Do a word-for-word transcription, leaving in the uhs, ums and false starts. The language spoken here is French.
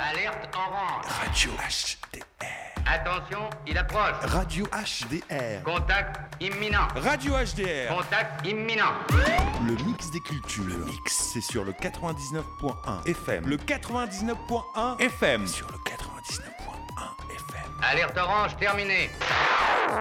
Alerte orange. Radio H D R. Attention, il approche. Radio H D R. Contact imminent. Radio H D R. Contact imminent. Le mix des cultures. Le mix, c'est sur le quatre-vingt-dix-neuf point un F M. Le quatre-vingt-dix-neuf point un F M. Sur le quatre-vingt-dix-neuf point un F M. Alerte orange terminée.